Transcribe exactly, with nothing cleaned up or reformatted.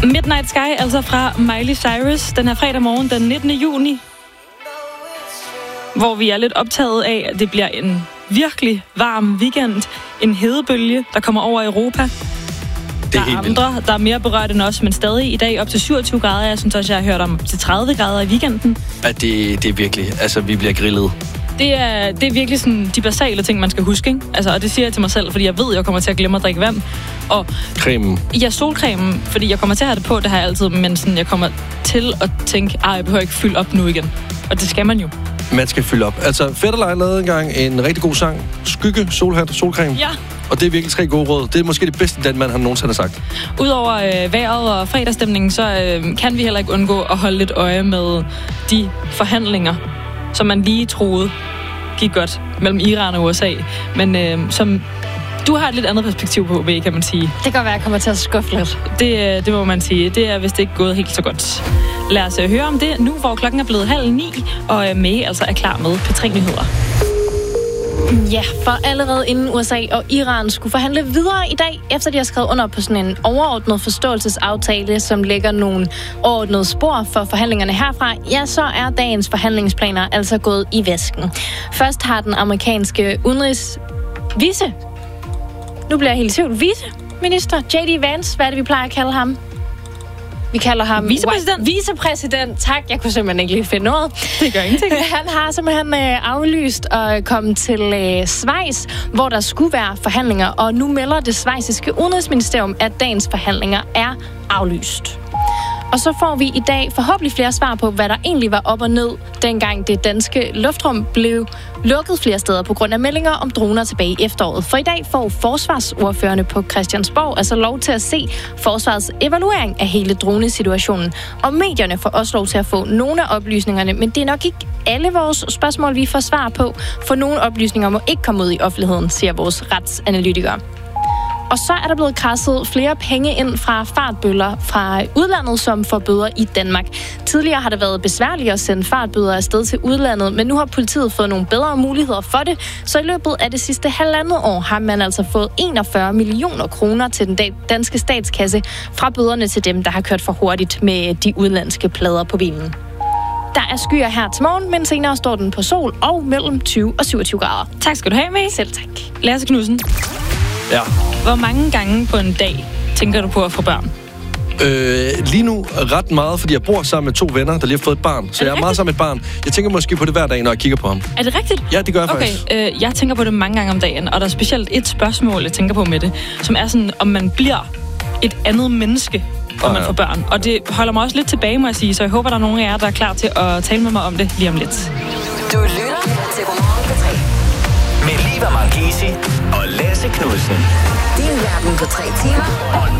Midnight Sky, altså fra Miley Cyrus, den her fredag morgen, den nittende juni, hvor vi er lidt optaget af, at det bliver en virkelig varm weekend, en hedebølge, der kommer over Europa. Der er andre, der er mere berørt end os, men stadig i dag op til syvogtyve grader. Jeg synes også, jeg har hørt om til tredive grader i weekenden. Ja, det, det er virkelig, altså vi bliver grillet. Det er, det er virkelig sådan de basale ting, man skal huske, ikke? Altså, og det siger jeg til mig selv, fordi jeg ved, at jeg kommer til at glemme at drikke vand. Og cremen. Ja, solcremen, fordi jeg kommer til at have det på, det har jeg altid, men sådan, jeg kommer til at tænke, ej, jeg behøver ikke fylde op nu igen. Og det skal man jo. Man skal fylde op. Altså, Fetterlein lavede engang en rigtig god sang. Skygge, solhat og solcreme. Ja. Og det er virkelig tre gode råd. Det er måske det bedste, den mand han nogensinde har sagt. Udover øh, vejret og fredagsstemningen, så øh, kan vi heller ikke undgå at holde lidt øje med de forhandlinger, som man lige troede gik godt mellem Iran og U S A. Men øh, som du har et lidt andet perspektiv på, kan man sige. Det kan være, at jeg kommer til at skuffe lidt. Det, det må man sige. Det er vist ikke gået helt så godt. Lad os høre om det nu, hvor klokken er blevet halv ni, og May altså er klar med P tre Nyheder. Ja, for allerede inden U S A og Iran skulle forhandle videre i dag, efter de har skrevet under på sådan en overordnet forståelsesaftale, som lægger nogle overordnede spor for forhandlingerne herfra, ja, så er dagens forhandlingsplaner altså gået i vasken. Først har den amerikanske udenrigs... Vice... Nu bliver jeg helt i tvivl. Viceminister J D Vance, hvad er det, vi plejer at kalde ham? Vi kalder ham... Vicepræsident. Vicepræsident, tak. Jeg kunne simpelthen ikke lige finde noget. Det gør ingenting. Han har simpelthen øh, aflyst og kommet til øh, Schweiz, hvor der skulle være forhandlinger, og nu melder det schweiziske udenrigsministerium, at dagens forhandlinger er aflyst. Og så får vi i dag forhåbentlig flere svar på, hvad der egentlig var op og ned, dengang det danske luftrum blev lukket flere steder på grund af meldinger om droner tilbage i efteråret. For i dag får forsvarsordførerne på Christiansborg altså lov til at se forsvarets evaluering af hele dronesituationen. Og medierne får også lov til at få nogle af oplysningerne, men det er nok ikke alle vores spørgsmål, vi får svar på, for nogle oplysninger må ikke komme ud i offentligheden, siger vores retsanalytikere. Og så er der blevet kradset flere penge ind fra fartbøller fra udlandet, som får bøder i Danmark. Tidligere har det været besværligt at sende fartbøder afsted til udlandet, men nu har politiet fået nogle bedre muligheder for det. Så i løbet af det sidste halvandet år har man altså fået enogfyrre millioner kroner til den danske statskasse fra bøderne til dem, der har kørt for hurtigt med de udenlandske plader på bilen. Der er skyer her til morgen, men senere står den på sol og mellem tyve og syvogtyve grader. Tak skal du have, May. Selv tak. Lasse Knudsen. Ja. Hvor mange gange på en dag tænker du på at få børn? Øh, lige nu ret meget, fordi jeg bor sammen med to venner, der lige har fået et barn. Så er jeg er meget sammen med et barn. Jeg tænker måske på det hver dag, når jeg kigger på ham. Er det rigtigt? Ja, det gør jeg okay, faktisk. Øh, jeg tænker på det mange gange om dagen, og der er specielt et spørgsmål, jeg tænker på med det, som er sådan, om man bliver et andet menneske, når man ja. får børn. Og det holder mig også lidt tilbage, må jeg sige, så jeg håber, der er nogen af jer, der er klar til at tale med mig om det lige om lidt. Du lytter til Godmorgen P tre. Med Liva Marchese og Lasse Knudsen. Din verden på tre timer og